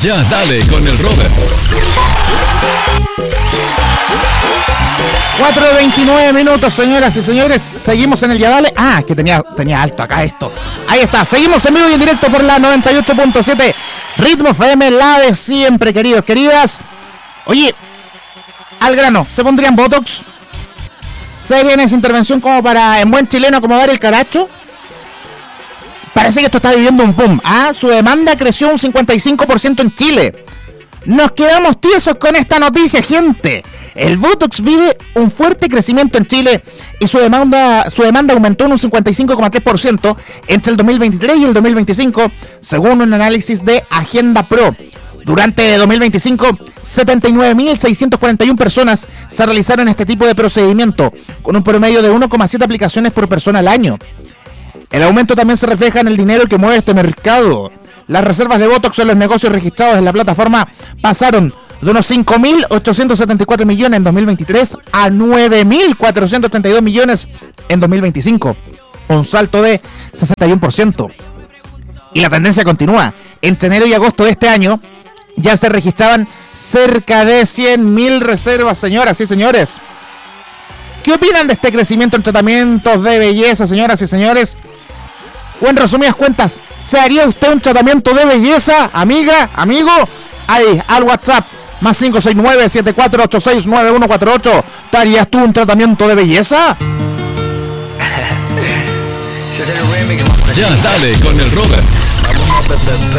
Ya dale con el Robert. 4:29 minutos, señoras y señores. Seguimos en el Ya Dale. Que tenía alto acá esto. Ahí está. Seguimos en vivo y en directo por la 98.7 Ritmo FM, la de siempre, queridos, queridas. Oye, al grano, ¿se pondrían Botox? ¿Se viene esa intervención como para, en buen chileno, acomodar el caracho? Parece que esto está viviendo un boom. Su demanda creció un 55% en Chile. Nos quedamos tiesos con esta noticia, gente. El Botox vive un fuerte crecimiento en Chile y su demanda aumentó en un 55,3% entre el 2023 y el 2025, según un análisis de Agenda Pro. Durante 2025, 79.641 personas se realizaron este tipo de procedimiento, con un promedio de 1,7 aplicaciones por persona al año. El aumento también se refleja en el dinero que mueve este mercado. Las reservas de Botox en los negocios registrados en la plataforma pasaron de unos 5.874 millones en 2023 a 9.432 millones en 2025, un salto de 61%. Y la tendencia continúa. Entre enero y agosto de este año ya se registraban cerca de 100.000 reservas, señoras y señores. ¿Qué opinan de este crecimiento en tratamientos de belleza, señoras y señores? O en resumidas cuentas, ¿se haría usted un tratamiento de belleza, amiga, amigo? Ahí, al WhatsApp, más 569-7486-9148. ¿Te harías tú un tratamiento de belleza? Ya dale con el Robert.